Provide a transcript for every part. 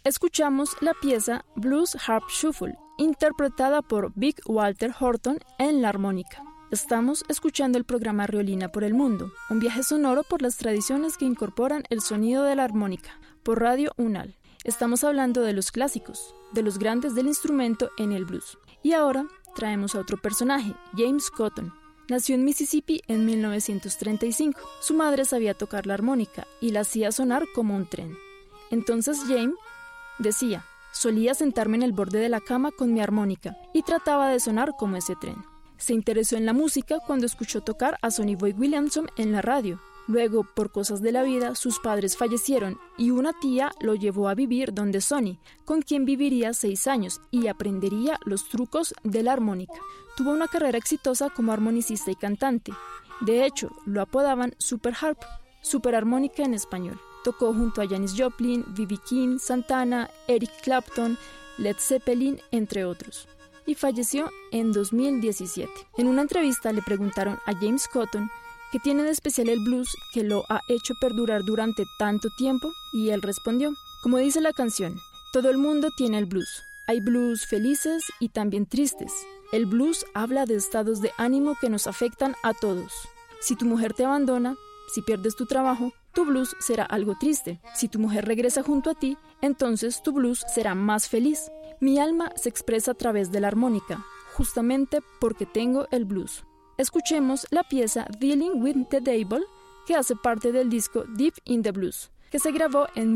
Escuchamos la pieza Blues Harp Shuffle, interpretada por Big Walter Horton en la armónica. Estamos escuchando el programa Riolina por el Mundo, un viaje sonoro por las tradiciones que incorporan el sonido de la armónica, por Radio UNAL. Estamos hablando de los clásicos, de los grandes del instrumento en el blues. Y ahora traemos a otro personaje, James Cotton. Nació en Mississippi en 1935. Su madre sabía tocar la armónica y la hacía sonar como un tren. Entonces James decía, solía sentarme en el borde de la cama con mi armónica y trataba de sonar como ese tren. Se interesó en la música cuando escuchó tocar a Sonny Boy Williamson en la radio. Luego, por cosas de la vida, sus padres fallecieron y una tía lo llevó a vivir donde Sonny, con quien viviría 6 años y aprendería los trucos de la armónica. Tuvo una carrera exitosa como armonicista y cantante. De hecho, lo apodaban Super Harp, super armónica en español. Tocó junto a Janis Joplin, B.B. King, Santana, Eric Clapton, Led Zeppelin, entre otros. Y falleció en 2017. En una entrevista le preguntaron a James Cotton qué tiene de especial el blues que lo ha hecho perdurar durante tanto tiempo, y él respondió, como dice la canción, todo el mundo tiene el blues. Hay blues felices y también tristes. El blues habla de estados de ánimo que nos afectan a todos. Si tu mujer te abandona, si pierdes tu trabajo, tu blues será algo triste. Si tu mujer regresa junto a ti, entonces tu blues será más feliz. Mi alma se expresa a través de la armónica, justamente porque tengo el blues. Escuchemos la pieza Dealing with the Devil, que hace parte del disco Deep in the Blues, que se grabó en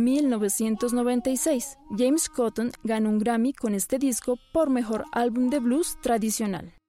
1996. James Cotton ganó un Grammy con este disco por mejor álbum de blues tradicional.